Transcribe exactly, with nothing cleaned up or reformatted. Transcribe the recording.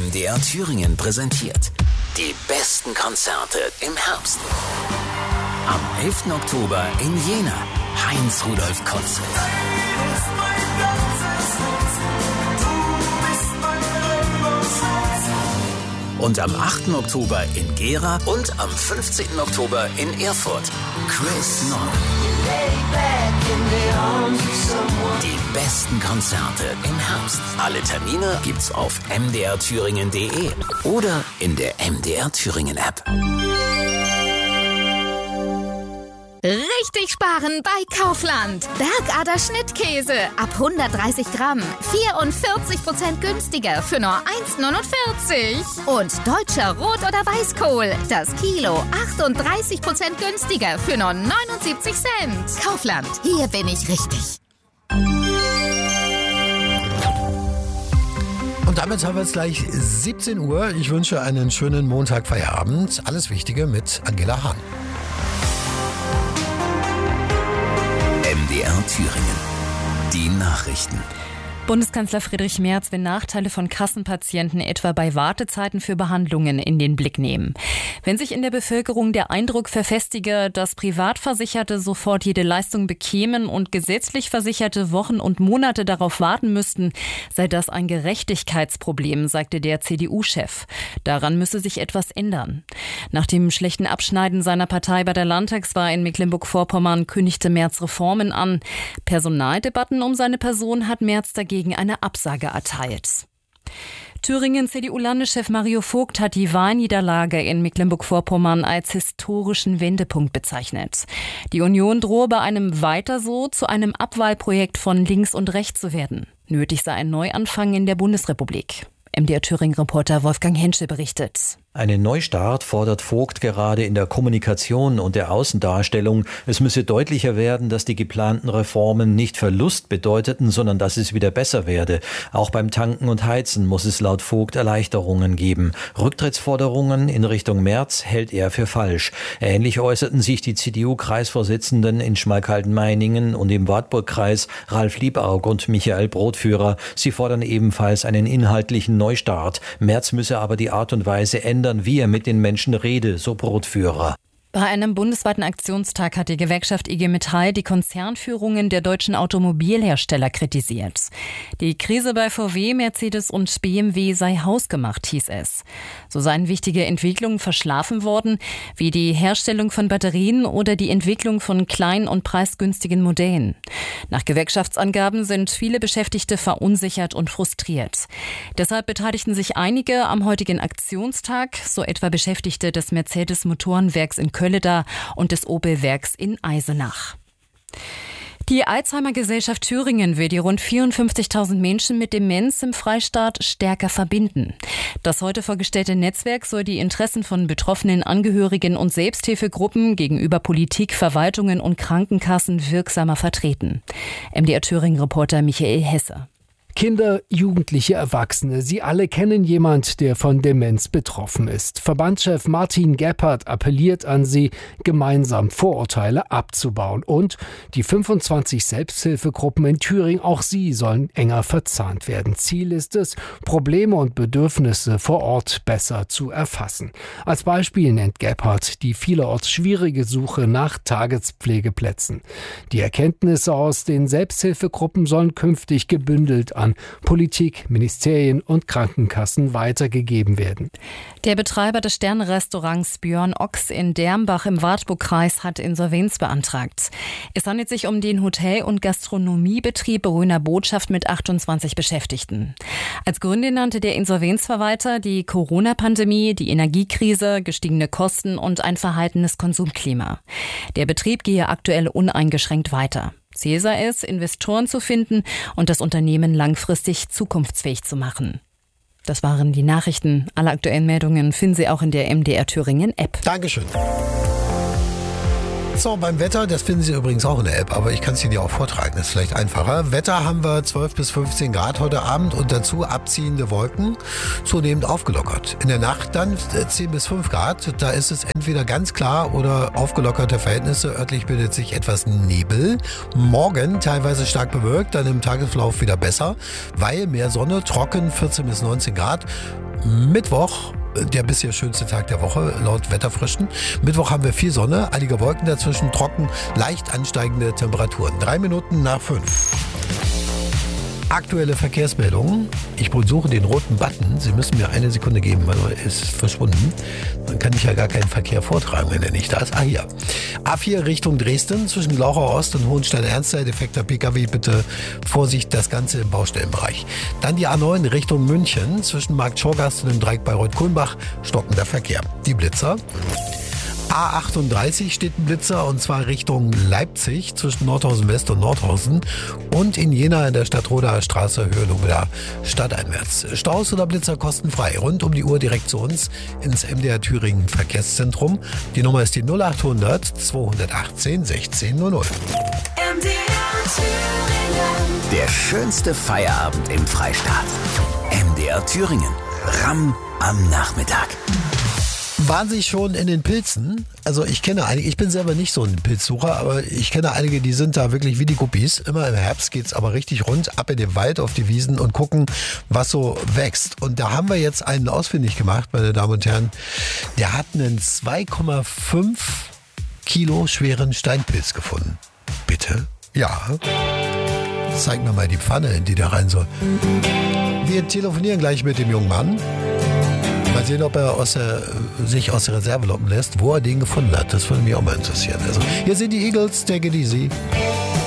M D R Thüringen präsentiert die besten Konzerte im Herbst. Am elften Oktober in Jena, Heinz-Rudolf-Konzert. Und am achten Oktober in Gera und am fünfzehnten Oktober in Erfurt, Chris Nord. Die besten Konzerte im Herbst. Alle Termine gibt's auf m d r thüringen punkt d e oder in der M D R Thüringen App. Richtig sparen bei Kaufland. Bergader Schnittkäse ab hundertdreißig Gramm. vierundvierzig Prozent günstiger für nur eins neunundvierzig. Und deutscher Rot- oder Weißkohl. Das Kilo achtunddreißig Prozent günstiger für nur neunundsiebzig Cent. Kaufland, hier bin ich richtig. Und damit haben wir jetzt gleich siebzehn Uhr. Ich wünsche einen schönen Montagfeierabend. Alles Wichtige mit Angela Hahn. M D R Thüringen. Die Nachrichten. Bundeskanzler Friedrich Merz will Nachteile von Kassenpatienten etwa bei Wartezeiten für Behandlungen in den Blick nehmen. Wenn sich in der Bevölkerung der Eindruck verfestige, dass Privatversicherte sofort jede Leistung bekämen und gesetzlich Versicherte Wochen und Monate darauf warten müssten, sei das ein Gerechtigkeitsproblem, sagte der C D U-Chef. Daran müsse sich etwas ändern. Nach dem schlechten Abschneiden seiner Partei bei der Landtagswahl in Mecklenburg-Vorpommern kündigte Merz Reformen an. Personaldebatten um seine Person hat Merz dagegen gegen eine Absage erteilt. Thüringen-C D U-Landeschef Mario Vogt hat die Wahlniederlage in Mecklenburg-Vorpommern als historischen Wendepunkt bezeichnet. Die Union drohe bei einem Weiter so zu einem Abwahlprojekt von links und rechts zu werden. Nötig sei ein Neuanfang in der Bundesrepublik. M D R Thüringen-Reporter Wolfgang Henschel berichtet. Einen Neustart fordert Vogt gerade in der Kommunikation und der Außendarstellung. Es müsse deutlicher werden, dass die geplanten Reformen nicht Verlust bedeuteten, sondern dass es wieder besser werde. Auch beim Tanken und Heizen muss es laut Vogt Erleichterungen geben. Rücktrittsforderungen in Richtung Merz hält er für falsch. Ähnlich äußerten sich die C D U-Kreisvorsitzenden in Schmalkalden-Meiningen und im Wartburg-Kreis Ralf Liebaug und Michael Brotführer. Sie fordern ebenfalls einen inhaltlichen Neustart. Merz müsse aber die Art und Weise ändern, wie er mit den Menschen rede, so Brotführer. Bei einem bundesweiten Aktionstag hat die Gewerkschaft I G Metall die Konzernführungen der deutschen Automobilhersteller kritisiert. Die Krise bei V W, Mercedes und B M W sei hausgemacht, hieß es. So seien wichtige Entwicklungen verschlafen worden, wie die Herstellung von Batterien oder die Entwicklung von kleinen und preisgünstigen Modellen. Nach Gewerkschaftsangaben sind viele Beschäftigte verunsichert und frustriert. Deshalb beteiligten sich einige am heutigen Aktionstag, so etwa Beschäftigte des Mercedes-Motorenwerks in Kölleda und des Opel-Werks in Eisenach. Die Alzheimer-Gesellschaft Thüringen will die rund vierundfünfzigtausend Menschen mit Demenz im Freistaat stärker verbinden. Das heute vorgestellte Netzwerk soll die Interessen von betroffenen Angehörigen und Selbsthilfegruppen gegenüber Politik, Verwaltungen und Krankenkassen wirksamer vertreten. M D R Thüringen-Reporter Michael Hesse. Kinder, Jugendliche, Erwachsene, sie alle kennen jemand, der von Demenz betroffen ist. Verbandschef Martin Gebhardt appelliert an sie, gemeinsam Vorurteile abzubauen. Und die fünfundzwanzig Selbsthilfegruppen in Thüringen, auch sie sollen enger verzahnt werden. Ziel ist es, Probleme und Bedürfnisse vor Ort besser zu erfassen. Als Beispiel nennt Gebhardt die vielerorts schwierige Suche nach Tagespflegeplätzen. Die Erkenntnisse aus den Selbsthilfegruppen sollen künftig gebündelt an Politik, Ministerien und Krankenkassen weitergegeben werden. Der Betreiber des Sterne-Restaurants Björn Ochs in Dermbach im Wartburg-Kreis hat Insolvenz beantragt. Es handelt sich um den Hotel- und Gastronomiebetrieb Röner Botschaft mit achtundzwanzig Beschäftigten. Als Gründe nannte der Insolvenzverwalter die Corona-Pandemie, die Energiekrise, gestiegene Kosten und ein verhaltenes Konsumklima. Der Betrieb gehe aktuell uneingeschränkt weiter. Ziel sei es, Investoren zu finden und das Unternehmen langfristig zukunftsfähig zu machen. Das waren die Nachrichten. Alle aktuellen Meldungen finden Sie auch in der M D R Thüringen App. Dankeschön. Jetzt noch beim Wetter, das finden Sie übrigens auch in der App, aber ich kann es Ihnen ja auch vortragen, das ist vielleicht einfacher. Wetter haben wir zwölf bis fünfzehn Grad heute Abend und dazu abziehende Wolken, zunehmend aufgelockert. In der Nacht dann zehn bis fünf Grad, da ist es entweder ganz klar oder aufgelockerte Verhältnisse. Örtlich bildet sich etwas Nebel. Morgen teilweise stark bewölkt, dann im Tagesverlauf wieder besser, weil mehr Sonne, trocken, vierzehn bis neunzehn Grad. Mittwoch, der bisher schönste Tag der Woche, laut Wetterfrischen. Mittwoch haben wir viel Sonne, einige Wolken dazwischen, trocken, leicht ansteigende Temperaturen. Drei Minuten nach fünf. Aktuelle Verkehrsmeldungen. Ich suche den roten Button. Sie müssen mir eine Sekunde geben, weil er ist verschwunden. Dann kann ich ja gar keinen Verkehr vortragen, wenn er nicht da ist. Ah, hier. A vier Richtung Dresden zwischen Glauchau Ost und Hohenstein-Ernstthal. Defekter P K W, bitte Vorsicht, das Ganze im Baustellenbereich. Dann die A neun Richtung München zwischen Markt Schorgast und dem Dreieck Bayreuth-Kulmbach. Stockender Verkehr. Die Blitzer. A achtunddreißig steht ein Blitzer und zwar Richtung Leipzig zwischen Nordhausen West und Nordhausen und in Jena in der Stadtrodaer Straße Höhe Lobeda stadteinwärts. Staus oder Blitzer kostenfrei. Rund um die Uhr direkt zu uns ins M D R Thüringen Verkehrszentrum. Die Nummer ist die null achthundert zweihundertachtzehn sechzehn null null. M D R Thüringen. Der schönste Feierabend im Freistaat. M D R Thüringen. Ramm am Nachmittag. Waren Sie schon in den Pilzen? Also ich kenne einige, ich bin selber nicht so ein Pilzsucher, aber ich kenne einige, die sind da wirklich wie die Guppies. Immer im Herbst geht's aber richtig rund, ab in den Wald, auf die Wiesen und gucken, was so wächst. Und da haben wir jetzt einen ausfindig gemacht, meine Damen und Herren. Der hat einen zwei Komma fünf Kilo schweren Steinpilz gefunden. Bitte? Ja. Zeig mir mal die Pfanne, in die der rein soll. Wir telefonieren gleich mit dem jungen Mann. Mal sehen, ob er aus der, sich aus der Reserve locken lässt, wo er den gefunden hat. Das würde mich auch mal interessieren. Also, hier sind die Eagles, take it easy.